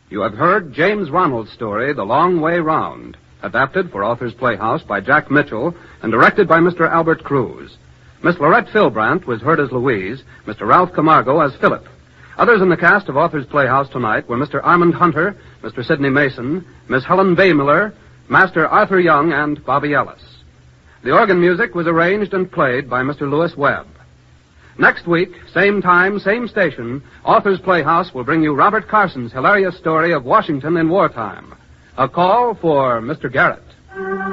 You have heard James Ronald's story, The Long Way Round, adapted for Authors Playhouse by Jack Mitchell and directed by Mr. Albert Cruz. Miss Lorette Philbrandt was heard as Louise, Mr. Ralph Camargo as Philip. Others in the cast of Authors Playhouse tonight were Mr. Armand Hunter, Mr. Sidney Mason, Miss Helen Baymiller, Master Arthur Young, and Bobby Ellis. The organ music was arranged and played by Mr. Lewis Webb. Next week, same time, same station, Authors Playhouse will bring you Robert Carson's hilarious story of Washington in wartime. A call for Mr. Garrett.